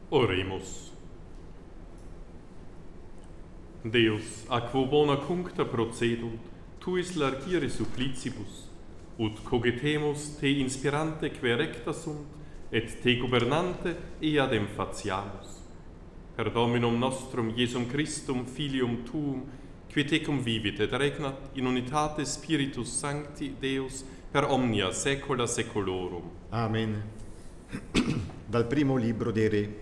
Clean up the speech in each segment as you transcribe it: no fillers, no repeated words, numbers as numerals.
Oremus. Deus, a quo bona cuncta procedunt, tuis largire supplicibus, ut cogitemus te inspirante que recta sunt, et te governante eadem faciamus. Per Dominum nostrum Iesum Christum, Filium Tuum, qui tecum vivit et regnat in unitate Spiritus Sancti Deus per omnia saecula saeculorum. Amen. Dal primo libro dei Re.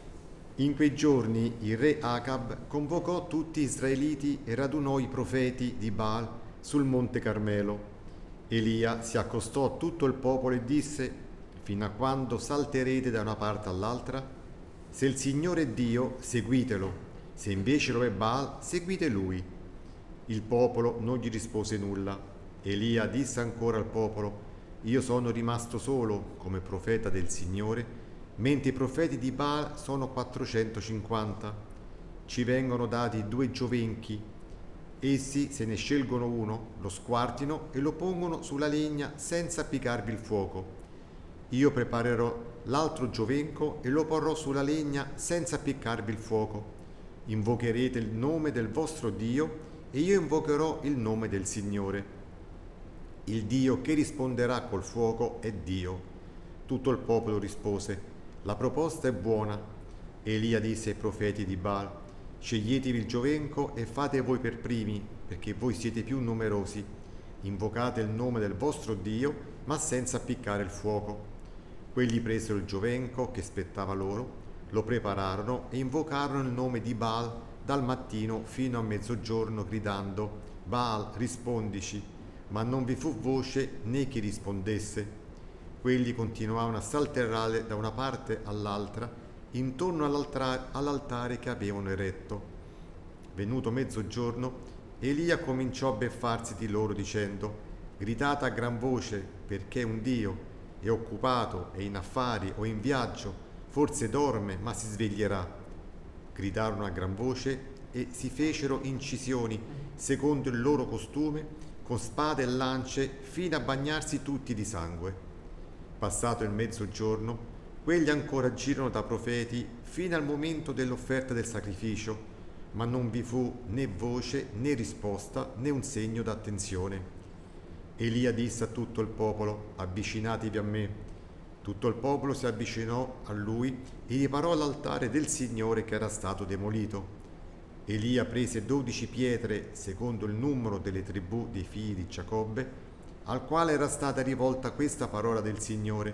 In quei giorni il re Acab convocò tutti gli israeliti e radunò i profeti di Baal sul monte Carmelo. Elia si accostò a tutto il popolo e disse: fino a quando salterete da una parte all'altra? Se il Signore è Dio, seguitelo; se invece lo è Baal, seguite lui. Il popolo non gli rispose nulla. Elia disse ancora al popolo: io sono rimasto solo come profeta del Signore, mentre i profeti di Baal sono 450. Ci vengono dati 2 giovenchi. Essi se ne scelgono uno, lo squartino e lo pongono sulla legna senza appiccarvi il fuoco. Io preparerò l'altro giovenco e lo porrò sulla legna senza appiccarvi il fuoco. Invocherete il nome del vostro Dio e io invocherò il nome del Signore. Il Dio che risponderà col fuoco è Dio. Tutto il popolo rispose: la proposta è buona. Elia disse ai profeti di Baal: sceglietevi il giovenco e fate voi per primi, perché voi siete più numerosi. Invocate il nome del vostro Dio, ma senza appiccare il fuoco. Quelli presero il giovenco che spettava loro, lo prepararono e invocarono il nome di Baal dal mattino fino a mezzogiorno, gridando: Baal, rispondici. Ma non vi fu voce né chi rispondesse. Quelli continuavano a saltellare da una parte all'altra intorno all'altare che avevano eretto. Venuto mezzogiorno, Elia cominciò a beffarsi di loro dicendo: gridate a gran voce, perché un Dio è occupato, è in affari o in viaggio, forse dorme ma si sveglierà. Gridarono a gran voce e si fecero incisioni secondo il loro costume con spade e lance fino a bagnarsi tutti di sangue. Passato il mezzogiorno, quelli ancora girono da profeti fino al momento dell'offerta del sacrificio, ma non vi fu né voce né risposta né un segno d'attenzione. Elia disse a tutto il popolo: avvicinatevi a me. Tutto il popolo si avvicinò a lui e riparò l'altare del Signore che era stato demolito. Elia prese 12 pietre secondo il numero delle tribù dei figli di Giacobbe, al quale era stata rivolta questa parola del Signore: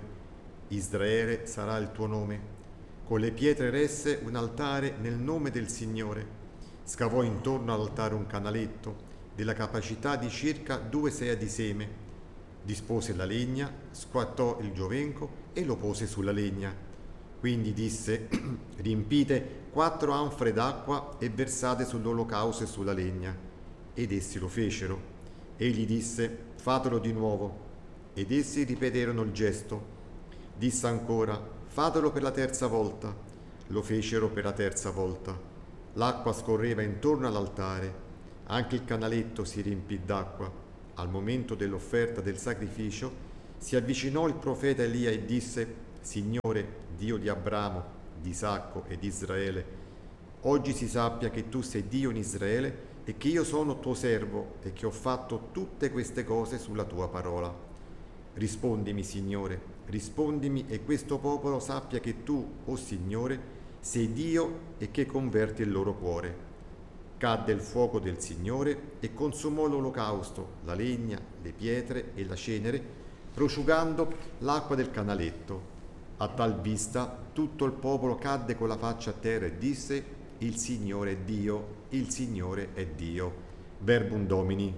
Israele sarà il tuo nome. Con le pietre resse un altare nel nome del Signore. Scavò intorno all'altare un canaletto della capacità di circa 2 seah di seme. Dispose la legna, squattò il giovenco e lo pose sulla legna. Quindi disse: riempite 4 anfore d'acqua e versate sull'olocausto e sulla legna. Ed essi lo fecero. Egli disse: fatelo di nuovo. Ed essi ripeterono il gesto. Disse ancora: fatelo per la terza volta. Lo fecero per la terza volta. L'acqua scorreva intorno all'altare. Anche il canaletto si riempì d'acqua. Al momento dell'offerta del sacrificio si avvicinò il profeta Elia e disse: Signore, Dio di Abramo, di Isacco e di Israele, oggi si sappia che tu sei Dio in Israele e che io sono tuo servo e che ho fatto tutte queste cose sulla tua parola. Rispondimi, Signore, rispondimi, e questo popolo sappia che tu, o Signore, sei Dio e che converti il loro cuore. Cadde il fuoco del Signore e consumò l'olocausto, la legna, le pietre e la cenere, prosciugando l'acqua del canaletto. A tal vista tutto il popolo cadde con la faccia a terra e disse: il Signore è Dio, il Signore è Dio. Verbum Domini.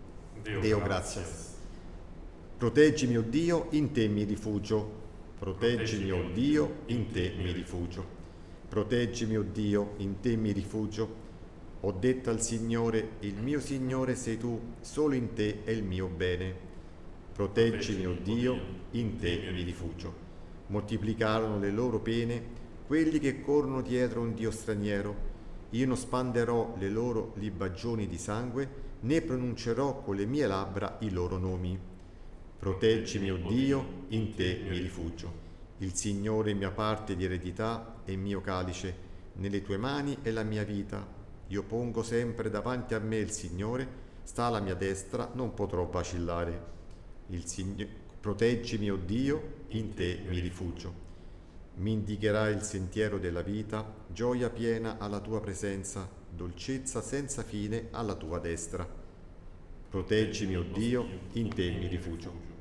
Deo gratias. Proteggimi, o Dio, in te mi rifugio. Proteggimi, o Dio, in te mi rifugio. Proteggimi, o Dio, in te mi rifugio. Ho detto al Signore: il mio Signore sei tu, solo in te è il mio bene. Proteggimi, o Dio, in te mi rifugio. Moltiplicarono le loro pene quelli che corrono dietro un Dio straniero. Io non spanderò le loro libagioni di sangue, né pronuncerò con le mie labbra i loro nomi. Proteggimi, o Dio, in te mi rifugio. Il Signore è mia parte di eredità e mio calice, nelle tue mani è la mia vita. Io pongo sempre davanti a me il Signore, sta alla mia destra, non potrò vacillare. Proteggimi, o Dio, in te mi rifugio. Mi indicherai il sentiero della vita, gioia piena alla tua presenza, dolcezza senza fine alla tua destra. Proteggimi, o Dio, in te mi rifugio.